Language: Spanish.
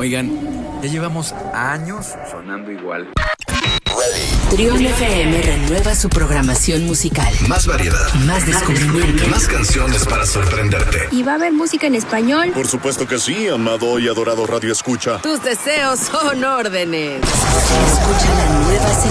Oigan, ya llevamos años sonando igual. Trión FM renueva su programación musical. Más variedad, más descubrimiento, más canciones para sorprenderte. ¿Y va a haber música en español? Por supuesto que sí, amado y adorado Radio Escucha. Tus deseos son órdenes. Escucha la nueva